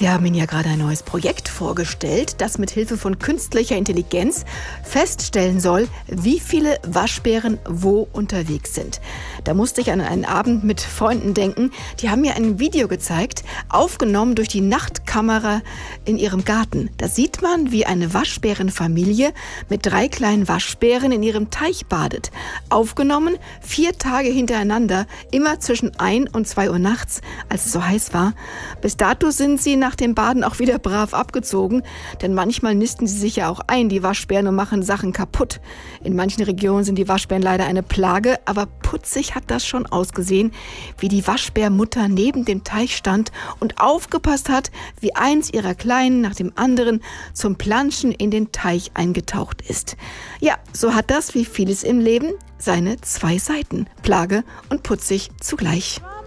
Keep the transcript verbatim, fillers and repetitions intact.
Wir haben Ihnen ja gerade ein neues Projekt vorgestellt, das mit Hilfe von künstlicher Intelligenz feststellen soll, wie viele Waschbären wo unterwegs sind. Da musste ich an einen Abend mit Freunden denken. Die haben mir ein Video gezeigt, aufgenommen durch die Nachtkamera in ihrem Garten. Da sieht man, wie eine Waschbärenfamilie mit drei kleinen Waschbären in ihrem Teich badet. Aufgenommen vier Tage hintereinander, immer zwischen ein und zwei Uhr nachts, als es so heiß war. Bis dato sind sie nach dem Baden auch wieder brav abgezogen, denn manchmal nisten sie sich ja auch ein, die Waschbären, und machen Sachen kaputt. In manchen Regionen sind die Waschbären leider eine Plage, aber putzig hat das schon ausgesehen, wie die Waschbärmutter neben dem Teich stand und aufgepasst hat, wie eins ihrer Kleinen nach dem anderen zum Planschen in den Teich eingetaucht ist. Ja, so hat das, wie vieles im Leben, seine zwei Seiten, Plage und putzig zugleich.